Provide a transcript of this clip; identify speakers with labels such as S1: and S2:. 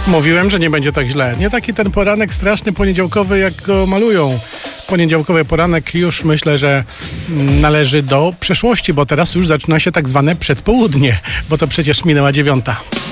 S1: Mówiłem, że nie będzie tak źle. Nie taki ten poranek straszny poniedziałkowy, jak go malują. Poniedziałkowy poranek już myślę, że należy do przeszłości, bo teraz już zaczyna się tak zwane przedpołudnie, bo to przecież minęła 9.